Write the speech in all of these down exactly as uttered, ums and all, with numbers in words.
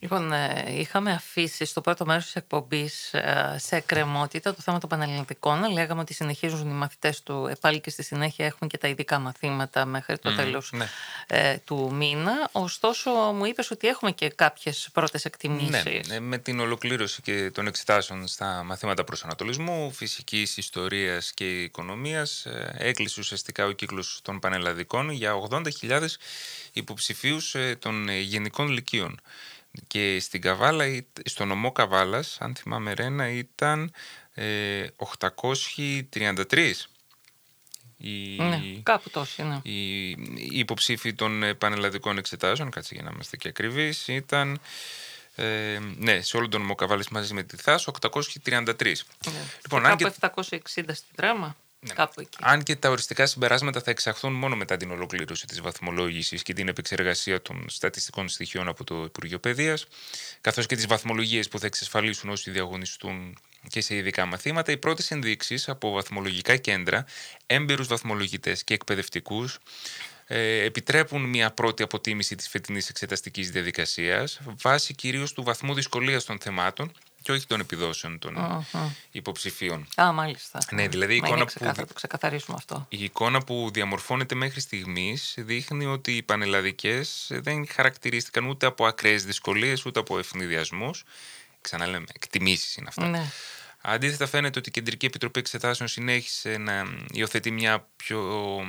Λοιπόν, ε, είχαμε αφήσει στο πρώτο μέρος της εκπομπής ε, σε εκκρεμότητα το θέμα των πανελλαδικών. Λέγαμε ότι συνεχίζουν οι μαθητές του, ε, πάλι και στη συνέχεια έχουν και τα ειδικά μαθήματα μέχρι το Μμμ, τέλος ναι. ε, του μήνα. Ωστόσο, μου είπες ότι έχουμε και κάποιες πρώτες Ναι, εκτιμήσεις. ε, με την ολοκλήρωση και των εξετάσεων στα μαθήματα προσανατολισμού, φυσικής, ιστορίας και οικονομίας, ε, έκλεισε ουσιαστικά ο κύκλος των πανελλαδικών για ογδόντα χιλιάδες υποψηφίους ε, των ε, γενικών λυκείων. Και στην Καβάλα, ή- στο νομό Καβάλας, αν θυμάμαι ρένα, ήταν ε, οκτακόσιοι τριάντα τρεις Ναι, οι, κάπου τόσοι, ναι. οι, οι υποψήφοι των ε, πανελλαδικών εξετάσεων. Κάτσε για να είμαστε και ακριβείς, ήταν ε, ναι, σε όλο τον νομό Καβάλας μαζί με τη ΘΑΣ οκτακόσιοι τριάντα τρεις. Ναι. Λοιπόν, και αν κάπου και, επτακόσια εξήντα στην Δράμα, ναι, κάπου εκεί. αν και τα οριστικά συμπεράσματα θα εξαχθούν μόνο μετά την ολοκλήρωση της βαθμολόγησης και την επεξεργασία των στατιστικών στοιχείων από το Υπουργείο Παιδείας, καθώς και τις βαθμολογίες που θα εξασφαλίσουν όσοι διαγωνιστούν και σε ειδικά μαθήματα, οι πρώτες ενδείξεις από βαθμολογικά κέντρα, έμπειρους βαθμολογητές και εκπαιδευτικούς ε, επιτρέπουν μια πρώτη αποτίμηση της φετινής εξεταστικής διαδικασίας, βάσει κυρίως του βαθμού δυσκολίας των θεμάτων και όχι των επιδόσεων των Μμμ. υποψηφίων. Α, μάλιστα. Ναι, δηλαδή η Μα είναι εικόνα, που, ξεκάθαρο, δι- το ξεκαθαρίσουμε αυτό. η εικόνα που διαμορφώνεται μέχρι στιγμής δείχνει ότι οι πανελλαδικές δεν χαρακτηρίστηκαν ούτε από ακραίες δυσκολίες ούτε από ευνηδιασμούς. Ξαναλέμε, εκτιμήσεις είναι αυτά. Ναι. Αντίθετα, φαίνεται ότι η Κεντρική Επιτροπή Εξετάσεων συνέχισε να υιοθετεί μια, πιο,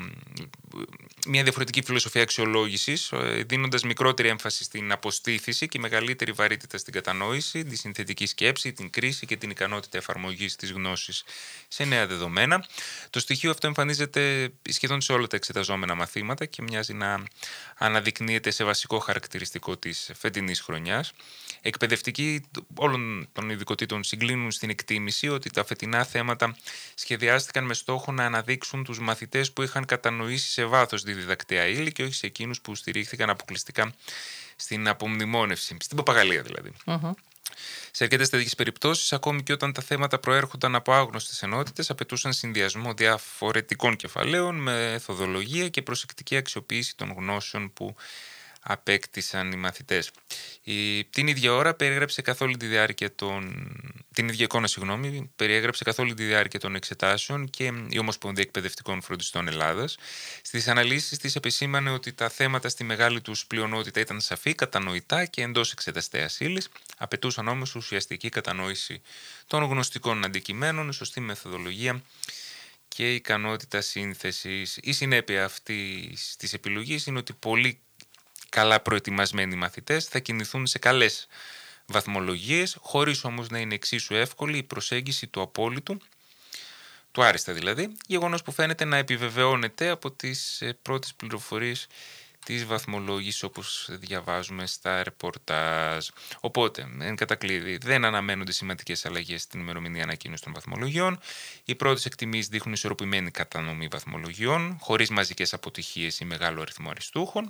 μια διαφορετική φιλοσοφία αξιολόγησης, δίνοντας μικρότερη έμφαση στην αποστήθηση και μεγαλύτερη βαρύτητα στην κατανόηση, τη συνθετική σκέψη, την κρίση και την ικανότητα εφαρμογής της γνώσης σε νέα δεδομένα. Το στοιχείο αυτό εμφανίζεται σχεδόν σε όλα τα εξεταζόμενα μαθήματα και μοιάζει να αναδεικνύεται σε βασικό χαρακτηριστικό της φετινής χρονιάς. Εκπαιδευτικοί όλων των ειδικοτήτων συγκλίνουν στην εκτίμηση ότι τα φετινά θέματα σχεδιάστηκαν με στόχο να αναδείξουν τους μαθητές που είχαν κατανοήσει σε βάθος τη διδακτέα ύλη και όχι σε εκείνους που στηρίχθηκαν αποκλειστικά στην απομνημόνευση, στην παπαγαλία δηλαδή. Μμμ. Σε αρκετές τέτοιες περιπτώσεις, ακόμη και όταν τα θέματα προέρχονταν από άγνωστες ενότητες, απαιτούσαν συνδυασμό διαφορετικών κεφαλαίων, μεθοδολογία και προσεκτική αξιοποίηση των γνώσεων που απέκτησαν οι μαθητές. Η, την ίδια ώρα περιέγραψε καθ' όλη τη διάρκεια των... Την ίδια εικόνα, συγγνώμη, περιέγραψε καθ' όλη τη διάρκεια των εξετάσεων και η Ομοσπονδία Εκπαιδευτικών Φροντιστών Ελλάδας. Στις αναλύσεις της επισήμανε ότι τα θέματα στη μεγάλη τους πλειονότητα ήταν σαφή, κατανοητά και εντός εξεταστέας ύλης, απαιτούσαν όμως ουσιαστική κατανόηση των γνωστικών αντικειμένων, σωστή μεθοδολογία και ικανότητα σύνθεσης. Η συνέπεια αυτής της επιλογής είναι ότι πολύ καλά προετοιμασμένοι μαθητές θα κινηθούν σε καλές βαθμολογίες, χωρίς όμως να είναι εξίσου εύκολη η προσέγγιση του απόλυτου, του άριστα δηλαδή, γεγονός που φαίνεται να επιβεβαιώνεται από τις πρώτες πληροφορίες της βαθμολόγησης όπως διαβάζουμε στα ρεπορτάζ. Οπότε, εν κατακλείδη, δεν αναμένονται σημαντικές αλλαγές στην ημερομηνία ανακοίνωση των βαθμολογιών. Οι πρώτες εκτιμήσεις δείχνουν ισορροπημένη κατανομή βαθμολογιών, χωρίς μαζικές αποτυχίες ή μεγάλο αριθμό αριστούχων.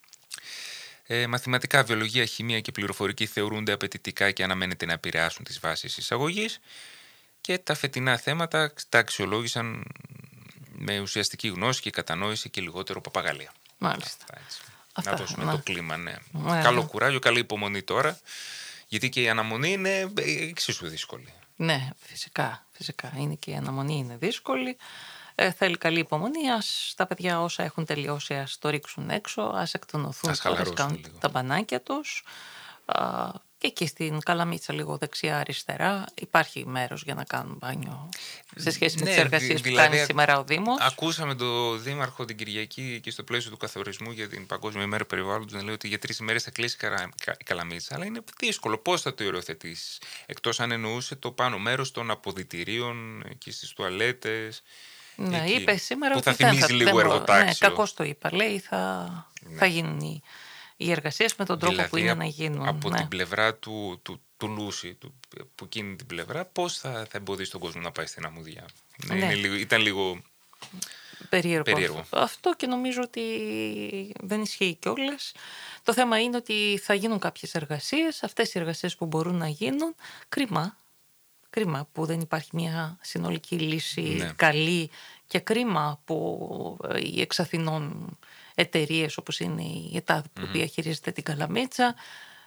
Ε, μαθηματικά, βιολογία, χημεία και πληροφορική θεωρούνται απαιτητικά και αναμένεται να επηρεάσουν τις βάσεις εισαγωγής και τα φετινά θέματα τα αξιολόγησαν με ουσιαστική γνώση και κατανόηση και λιγότερο παπαγαλία. Μάλιστα. Αυτά, έτσι. Αυτά, Να δώσουμε ναι. το κλίμα, ναι. Ναι, Καλό ναι. κουράγιο, καλή υπομονή τώρα, γιατί και η αναμονή είναι εξίσου δύσκολη. Ναι, φυσικά, φυσικά. Είναι και η αναμονή είναι δύσκολη. Ε, θέλει καλή υπομονή. Ας τα παιδιά όσα έχουν τελειώσει ας το ρίξουν έξω, ας εκτονωθούν, Ας τώρα, ας χαλαρώσουν κάνουν λίγο. τα μπανάκια τους. Α, και εκεί στην Καλαμίτσα λίγο δεξιά-αριστερά υπάρχει μέρος για να κάνουν μπάνιο σε σχέση με Ναι, τις εργασίες δη- που δηλαδή, κάνει σήμερα ο Δήμος. Ακούσαμε τον Δήμαρχο την Κυριακή και στο πλαίσιο του καθορισμού για την Παγκόσμια ημέρα περιβάλλοντος να λέει ότι για τρεις ημέρες θα κλείσει η Καρα- Κα- η Καλαμίτσα. Αλλά είναι δύσκολο. Πώς θα το υιοθετήσει, εκτός αν εννοούσε το πάνω μέρος των αποδυτηρίων, εκεί στις τουαλέτες. Ναι, Εκεί, είπε σήμερα που ότι θα δεν θυμίζει θα, λίγο δεν μπο- εργοτάξιο. Ναι, κακώς το είπα. Λέει θα, Ναι. θα γίνουν οι, οι εργασίες με τον τρόπο Δηλαδή, που είναι απ- να γίνουν. από Ναι. την πλευρά του, του, του Λούση, του, που εκείνη την πλευρά, πώς θα, θα εμποδίσει τον κόσμο να πάει στην αμμουδιά. Ναι, Ναι. είναι λίγο, ήταν λίγο Περίεργο. περίεργο. Αυτό. Αυτό και νομίζω ότι δεν ισχύει κιόλας. Το θέμα είναι ότι θα γίνουν κάποιες εργασίες, αυτές οι εργασίες που μπορούν να γίνουν, κρίμα. Κρίμα που δεν υπάρχει μια συνολική λύση Ναι. καλή και κρίμα που οι εξ Αθηνών εταιρείες όπως είναι η ΕΤΑΔ που Μμμ. διαχειρίζεται την Καλαμίτσα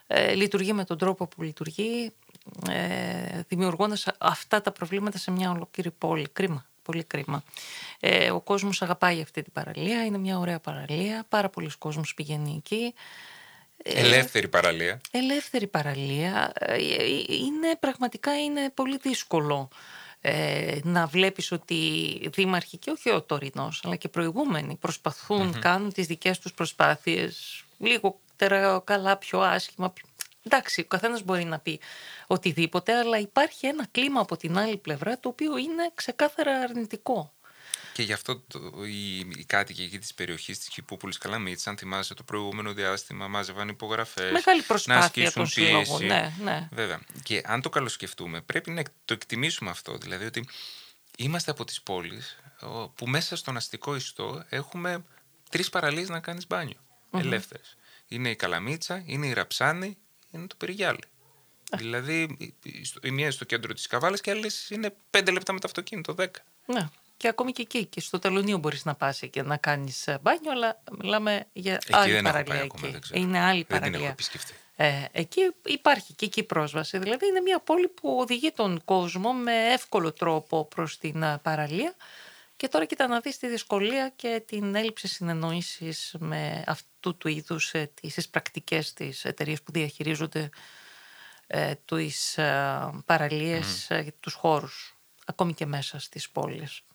ε, λειτουργεί με τον τρόπο που λειτουργεί, ε, δημιουργώντας αυτά τα προβλήματα σε μια ολόκληρη πόλη. Κρίμα, πολύ κρίμα. Ε, ο κόσμος αγαπάει αυτή την παραλία, είναι μια ωραία παραλία, πάρα πολλοί κόσμος πηγαίνει εκεί. Ελεύθερη παραλία. Ελεύθερη παραλία. Είναι, πραγματικά είναι πολύ δύσκολο ε, να βλέπεις ότι δήμαρχοι, και όχι ο τωρινός, αλλά και προηγούμενοι, προσπαθούν, mm-hmm. κάνουν τις δικές τους προσπάθειες, λίγο καλά, πιο άσχημα. Εντάξει, ο καθένας μπορεί να πει οτιδήποτε, αλλά υπάρχει ένα κλίμα από την άλλη πλευρά το οποίο είναι ξεκάθαρα αρνητικό. Και γι' αυτό το, οι, οι κάτοικοι εκεί της περιοχής της Χιππούπολης Καλαμίτης, αν θυμάσαι, το προηγούμενο διάστημα μάζευαν υπογραφές. Μεγάλη προσπάθεια να των συλλόγων. Ναι, ναι. Βέβαια. Και αν το καλοσκεφτούμε, πρέπει να το εκτιμήσουμε αυτό. Δηλαδή ότι είμαστε από τις πόλεις που μέσα στον αστικό ιστό έχουμε τρεις παραλίες να κάνεις μπάνιο. Mm-hmm. Ελεύθερες. Είναι η Καλαμίτσα, είναι η Ραψάνη, είναι το Περιγιάλι. Ε. Δηλαδή η μία στο κέντρο της Καβάλας και άλλες είναι πέντε λεπτά με το αυτοκίνητο, δέκα. Ναι. Και ακόμη και εκεί, και στο Τελωνείο μπορείς να πας και να κάνεις μπάνιο, αλλά μιλάμε για εκεί άλλη δεν παραλία. Πάει εκεί. Ακόμα, είναι άλλη δεν παραλία. την έχω επισκεφτεί. Ε, εκεί υπάρχει και εκεί πρόσβαση. Δηλαδή είναι μια πόλη που οδηγεί τον κόσμο με εύκολο τρόπο προς την παραλία. Και τώρα κοίτα να δεις τη δυσκολία και την έλλειψη συνεννόησης με αυτού του είδους ε, τις πρακτικές της εταιρείες που διαχειρίζονται ε, τις ε, παραλίες, mm. ε, τους χώρους, ακόμη και μέσα στις πόλεις.